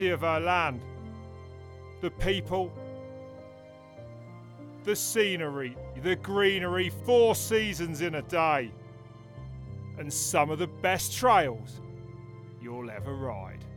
of our land, the people, the scenery, the greenery, 4 seasons in a day, and some of the best trails you'll ever ride.